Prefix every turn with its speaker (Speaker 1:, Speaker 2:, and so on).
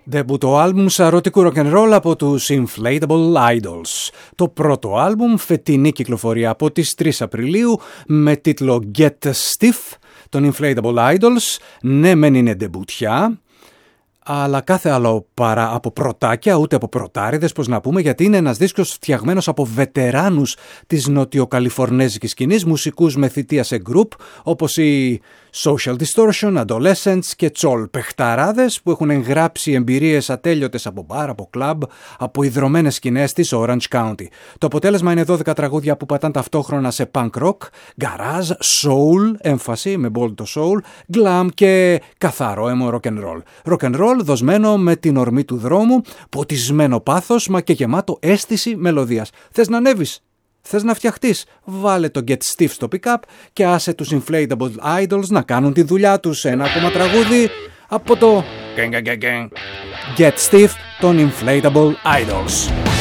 Speaker 1: Ντεμπούτο άλμπουμ σαρωτικού rock'n'roll από τους Inflatable Idols. Το πρώτο άλμπουμ, φετινή κυκλοφορία από τις 3 Απριλίου, με τίτλο Get Stiff, των Inflatable Idols. Ναι, μεν είναι ντεμπουτιά, αλλά κάθε άλλο παρά από πρωτάκια, ούτε από πρωτάριδες, πώς να πούμε, γιατί είναι ένας δίσκος φτιαγμένος από βετεράνους της νοτιοκαλιφορνέζικης σκηνής, μουσικούς με θητεία σε group, όπως οι Social Distortion, Adolescents και Τσόλ, παιχταράδες που έχουν εγγράψει εμπειρίες ατέλειωτες από μπαρ, από κλαμπ, από ιδρωμένες σκηνές της Orange County. Το αποτέλεσμα είναι 12 τραγούδια που πατάν ταυτόχρονα σε punk rock, garage, soul, έμφαση με bold το soul, glam και καθαρό emo rock and roll. Rock and roll δοσμένο με την ορμή του δρόμου, ποτισμένο πάθος μα και γεμάτο αίσθηση μελωδίας. Θες να ανέβεις? Θες να φτιαχτείς? Βάλε το Get Stiff στο pick-up και άσε τους Inflatable Idols να κάνουν τη δουλειά τους. Ένα ακόμα τραγούδι από το Get Stiff των Inflatable Idols.